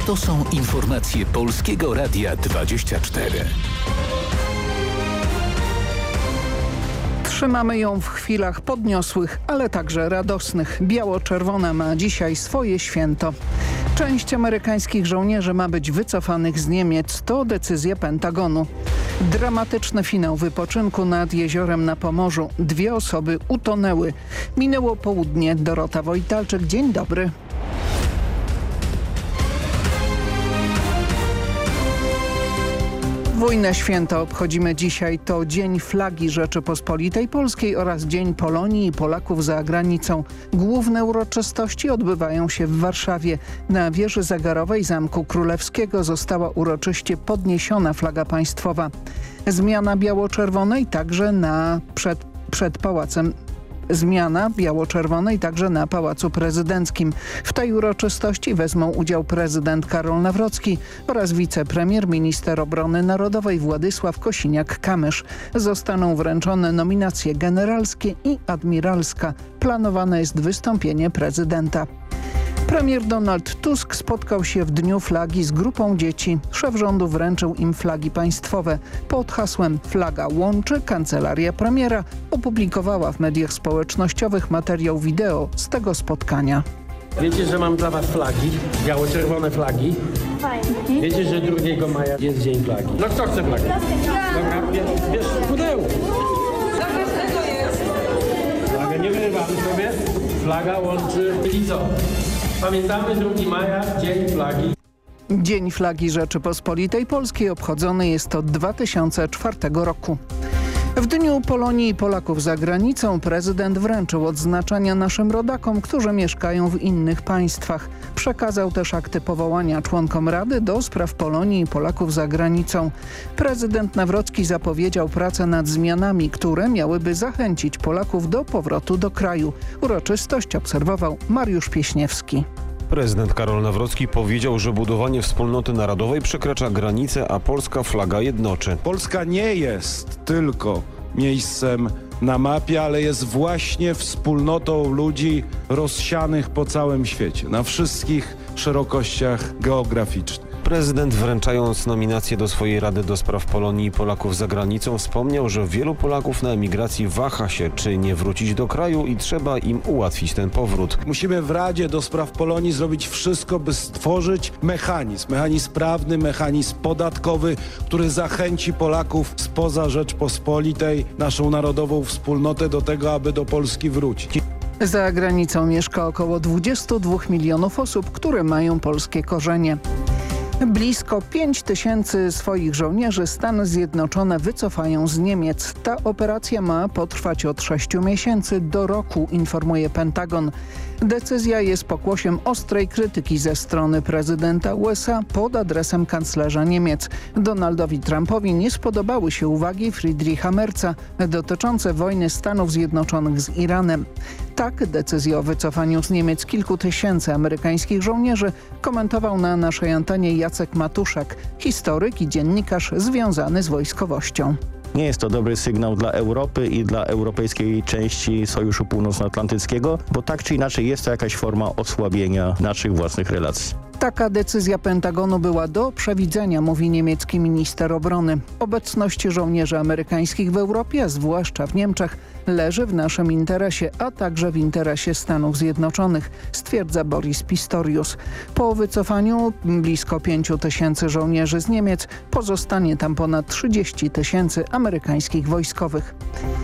To są informacje Polskiego Radia 24. Trzymamy ją w chwilach podniosłych, ale także radosnych. Biało-czerwona ma dzisiaj swoje święto. Część amerykańskich żołnierzy ma być wycofanych z Niemiec. To decyzja Pentagonu. Dramatyczny finał wypoczynku nad jeziorem na Pomorzu. 2 osoby utonęły. Minęło południe. Dorota Wojtalczyk, dzień dobry. Podwójne święto obchodzimy dzisiaj. To Dzień Flagi Rzeczypospolitej Polskiej oraz Dzień Polonii i Polaków za granicą. Główne uroczystości odbywają się w Warszawie. Na wieży zegarowej Zamku Królewskiego została uroczyście podniesiona flaga państwowa. Zmiana biało-czerwonej także przed pałacem. Zmiana biało-czerwonej także na Pałacu Prezydenckim. W tej uroczystości wezmą udział prezydent Karol Nawrocki oraz wicepremier, minister obrony narodowej Władysław Kosiniak-Kamysz. Zostaną wręczone nominacje generalskie i admiralska. Planowane jest wystąpienie prezydenta. Premier Donald Tusk spotkał się w Dniu Flagi z grupą dzieci. Szef rządu wręczył im flagi państwowe. Pod hasłem "Flaga łączy" kancelaria premiera opublikowała w mediach społecznościowych materiał wideo z tego spotkania. Wiecie, że mam dla was flagi, biało-czerwone flagi? Fajnie. Wiecie, że 2 maja jest Dzień Flagi. No kto chce flagi? Dobra, bierz pudełko. Za każdego jest. Flagę nie wyrywamy sobie. Flaga łączy. I co? Pamiętamy 2 maja, Dzień Flagi. Dzień Flagi Rzeczypospolitej Polskiej obchodzony jest od 2004 roku. W Dniu Polonii i Polaków za granicą prezydent wręczył odznaczenia naszym rodakom, którzy mieszkają w innych państwach. Przekazał też akty powołania członkom Rady do spraw Polonii i Polaków za granicą. Prezydent Nawrocki zapowiedział pracę nad zmianami, które miałyby zachęcić Polaków do powrotu do kraju. Uroczystość obserwował Mariusz Pieśniewski. Prezydent Karol Nawrocki powiedział, że budowanie wspólnoty narodowej przekracza granice, a polska flaga jednoczy. Polska nie jest tylko miejscem na mapie, ale jest właśnie wspólnotą ludzi rozsianych po całym świecie, na wszystkich szerokościach geograficznych. Prezydent, wręczając nominację do swojej Rady do spraw Polonii i Polaków za granicą, wspomniał, że wielu Polaków na emigracji waha się, czy nie wrócić do kraju i trzeba im ułatwić ten powrót. Musimy w Radzie do spraw Polonii zrobić wszystko, by stworzyć mechanizm prawny, mechanizm podatkowy, który zachęci Polaków spoza Rzeczpospolitej, naszą narodową wspólnotę do tego, aby do Polski wrócić. Za granicą mieszka około 22 milionów osób, które mają polskie korzenie. Blisko 5 000 swoich żołnierzy Stany Zjednoczone wycofają z Niemiec. Ta operacja ma potrwać od 6 miesięcy do roku, informuje Pentagon. Decyzja jest pokłosiem ostrej krytyki ze strony prezydenta USA pod adresem kanclerza Niemiec. Donaldowi Trumpowi nie spodobały się uwagi Friedricha Merza dotyczące wojny Stanów Zjednoczonych z Iranem. Tak decyzję o wycofaniu z Niemiec kilku tysięcy amerykańskich żołnierzy komentował na naszej antenie Jacek Matuszak, historyk i dziennikarz związany z wojskowością. Nie jest to dobry sygnał dla Europy i dla europejskiej części Sojuszu Północnoatlantyckiego, bo tak czy inaczej jest to jakaś forma osłabienia naszych własnych relacji. Taka decyzja Pentagonu była do przewidzenia, mówi niemiecki minister obrony. Obecność żołnierzy amerykańskich w Europie, a zwłaszcza w Niemczech, leży w naszym interesie, a także w interesie Stanów Zjednoczonych, stwierdza Boris Pistorius. Po wycofaniu blisko 5 000 żołnierzy z Niemiec pozostanie tam ponad 30 000 amerykańskich wojskowych.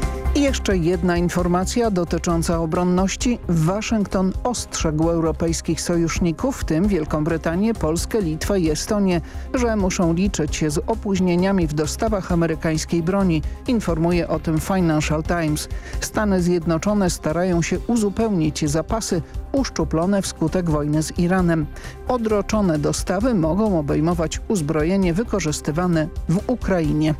I jeszcze jedna informacja dotycząca obronności. Waszyngton ostrzegł europejskich sojuszników, w tym Wielką Brytanię, Polskę, Litwę i Estonię, że muszą liczyć się z opóźnieniami w dostawach amerykańskiej broni. Informuje o tym Financial Times. Stany Zjednoczone starają się uzupełnić zapasy uszczuplone wskutek wojny z Iranem. Odroczone dostawy mogą obejmować uzbrojenie wykorzystywane w Ukrainie.